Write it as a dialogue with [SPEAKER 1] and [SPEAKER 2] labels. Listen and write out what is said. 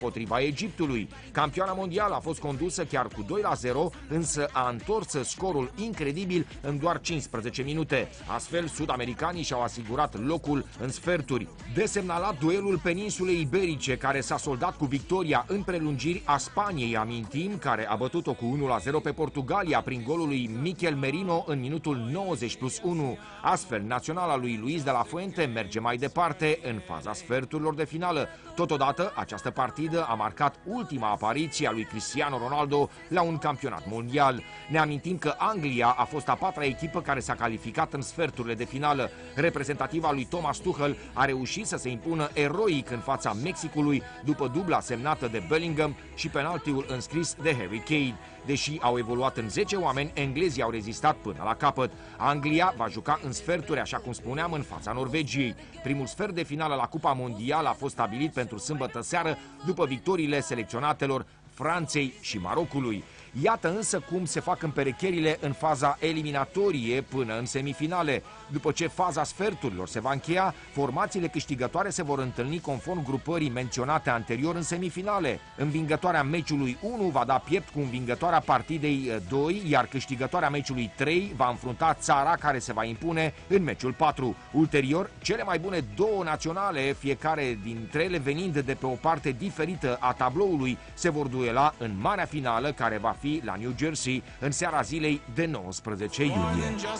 [SPEAKER 1] potriva Egiptului. Campioana mondială a fost condusă chiar cu 2-0, însă a întors scorul incredibil în doar 15 minute. Astfel, sud-americanii și-au asigurat locul în sferturi. De semnalat duelul peninsulei iberice, care s-a soldat cu victoria în prelungiri a Spaniei, amintim, care a bătut-o cu 1-0 pe Portugalia prin golul lui Mikel Merino în minutul 90+1. Astfel, naționala lui Luis de la Fuente merge mai departe în faza sferturilor de finală. Totodată, această partidă a marcat ultima apariție a lui Cristiano Ronaldo la un campionat mondial. Ne amintim că Anglia a fost a patra echipă care s-a calificat în sferturile de finală. Reprezentativa lui Thomas Tuchel a reușit să se impună eroic în fața Mexicului după dubla semnată de Bellingham și penaltiul înscris de Harry Kane. Deși au evoluat în 10 oameni, englezii au rezistat până la capăt. Anglia va juca în sferturi, așa cum spuneam, în fața Norvegiei. Primul sfert de finală la Cupa Mondială a fost stabilit pentru sâmbătă seară, după victoriile selecționatelor Franței și Marocului. Iată însă cum se fac împerecherile în faza eliminatorie până în semifinale. După ce faza sferturilor se va încheia, formațiile câștigătoare se vor întâlni conform grupării menționate anterior în semifinale. Învingătoarea meciului 1 va da piept cu învingătoarea partidei 2, iar câștigătoarea meciului 3 va înfrunta țara care se va impune în meciul 4. Ulterior, cele mai bune două naționale, fiecare dintre ele venind de pe o parte diferită a tabloului, se vor duela în marea finală care va fi la New Jersey în seara zilei de 19 iulie.